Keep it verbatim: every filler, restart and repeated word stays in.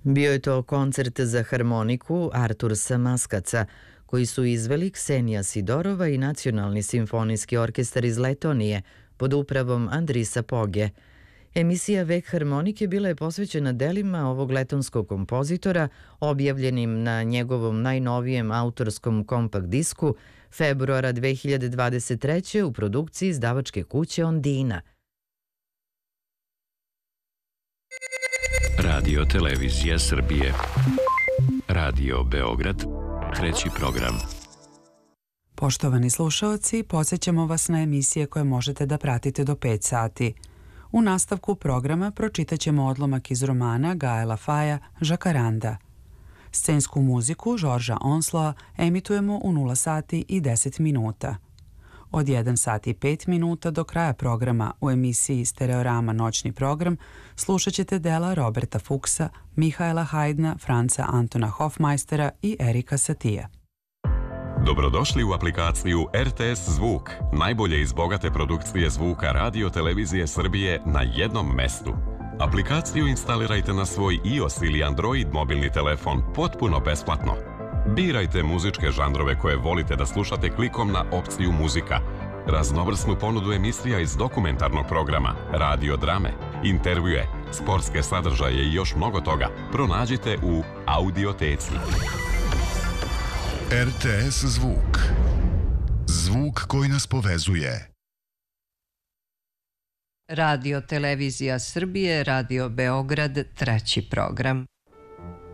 Bio je to koncert za harmoniku Artursa Maskaca, koji su izveli Ksenija Sidorova i Nacionalni simfonijski orkestar iz Letonije pod upravom Andrisa Poge. Emisija Vek harmonike bila je posvećena delima ovog letonskog kompozitora, objavljenim na njegovom najnovijem autorskom kompakt disku februara dve hiljade dvadeset treće. u produkciji izdavačke kuće Ondina. Radio Televizija Srbije. Radio Beograd, treći program. Poštovani slušaoci, podsjećamo vas na emisije koje možete da pratite do pet sati. U nastavku programa pročitat ćemo odlomak iz romana Gaela Faja Žakaranda. Scensku muziku Žorža Onsloa emitujemo u nula sati i deset minuta. Od jedan sat i pet minuta do kraja programa u emisiji Stereorama noćni program slušat ćete dela Roberta Fuksa, Mihaela Hajdna, Franca Antona Hofmeistera i Erika Satija. Dobrodošli u aplikaciju R T S Zvuk, najbolje iz bogate produkcije zvuka Radio Televizije Srbije na jednom mestu. Aplikaciju instalirajte na svoj iOS ili Android mobilni telefon potpuno besplatno. Birajte muzičke žanrove koje volite da slušate klikom na opciju muzika. Raznovrsnu ponudu emisija iz dokumentarnog programa, radio drame, intervjue, sportske sadržaje i još mnogo toga pronađite u Audioteci. R T S Zvuk. Zvuk koji nas povezuje. Radio Televizija Srbije, Radio Beograd, treći program.